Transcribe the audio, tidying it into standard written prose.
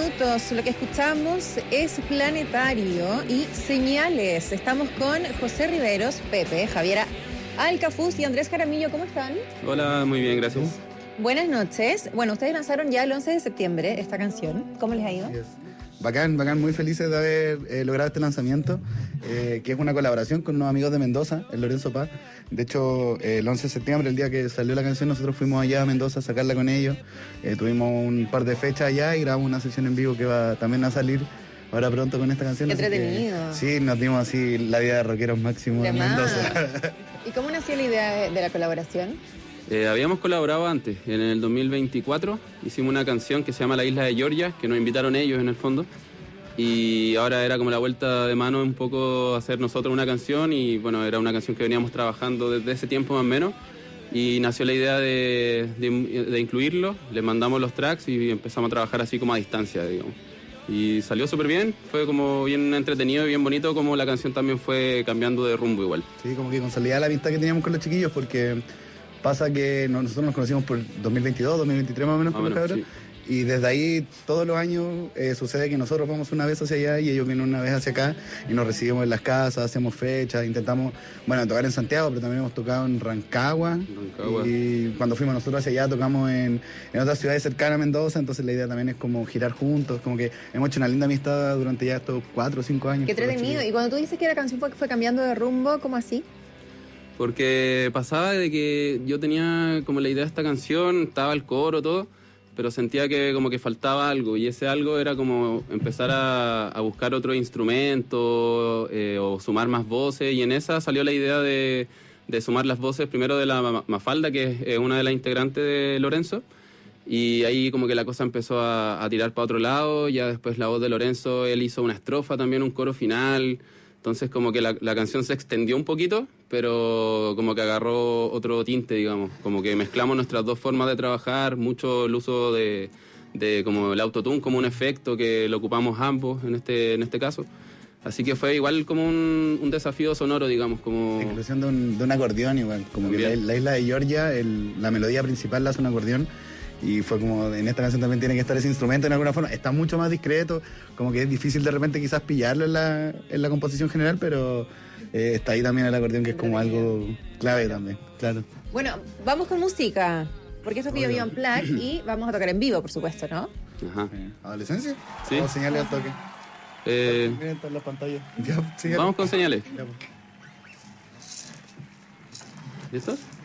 minutos. Lo que escuchamos es Planetario y Señales. Estamos con José Riveros, Pepe, Javiera Alcafuz y Andrés Jaramillo. ¿Cómo están? Hola, muy bien, gracias. Buenas noches. Bueno, ustedes lanzaron ya el 11 de septiembre esta canción. ¿Cómo les ha ido? Yes. Bacán, muy felices de haber logrado este lanzamiento, que es una colaboración con unos amigos de Mendoza, el Lorenzo Paz. De hecho, el 11 de septiembre, el día que salió la canción, nosotros fuimos allá a Mendoza a sacarla con ellos. Tuvimos un par de fechas allá y grabamos una sesión en vivo que va también a salir ahora pronto con esta canción. Qué entretenido. Sí, nos dimos así la vida de rockeros máximo en Mendoza. ¿Y cómo nació la idea de la colaboración? Habíamos colaborado antes, en el 2024, hicimos una canción que se llama La Isla de Georgia, que nos invitaron ellos en el fondo, y ahora era como la vuelta de mano un poco hacer nosotros una canción, y bueno, era una canción que veníamos trabajando desde ese tiempo más o menos, y nació la idea de incluirlo, le mandamos los tracks y empezamos a trabajar así como a distancia, digamos. Y salió súper bien, fue como bien entretenido y bien bonito, como la canción también fue cambiando de rumbo igual. Sí, como que consolidaba la amistad que teníamos con los chiquillos, porque pasa que nosotros nos conocimos por 2022, 2023 más o menos, con los cabros, sí. Y desde ahí todos los años sucede que nosotros vamos una vez hacia allá y ellos vienen una vez hacia acá y nos recibimos en las casas, hacemos fechas, intentamos, bueno, tocar en Santiago, pero también hemos tocado en Rancagua. Y cuando fuimos nosotros hacia allá tocamos en otras ciudades cercanas a Mendoza, entonces la idea también es como girar juntos, como que hemos hecho una linda amistad durante ya estos 4 o 5 años. Qué entretenido. Y cuando tú dices que la canción fue cambiando de rumbo, ¿cómo así? Porque pasaba de que yo tenía como la idea de esta canción, estaba el coro, todo, pero sentía que como que faltaba algo, y ese algo era como empezar a buscar otro instrumento o sumar más voces, y en esa salió la idea de sumar las voces primero de la Mafalda, que es una de las integrantes de Lorenzo, y ahí como que la cosa empezó a tirar para otro lado. Ya después la voz de Lorenzo, él hizo una estrofa también, un coro final. Entonces como que la canción se extendió un poquito, pero como que agarró otro tinte, digamos. Como que mezclamos nuestras dos formas de trabajar, mucho el uso de como el autotune como un efecto que lo ocupamos ambos en este caso. Así que fue igual como un desafío sonoro, digamos. Como la inclusión de un acordeón igual, como también. Que la Isla de Georgia, la melodía principal la hace un acordeón. Y fue como, en esta canción también tiene que estar ese instrumento en alguna forma. Está mucho más discreto, como que es difícil de repente quizás pillarlo en la composición general, pero está ahí también el acordeón, que es como algo clave también, claro. Bueno, vamos con música, porque esto es Bio Bio Unplugged y vamos a tocar en vivo, por supuesto, ¿no? Ajá. ¿Adolescencia? Sí. ¿O señales al toque? Miren todas las pantallas. Vamos con señales. ¿Listos?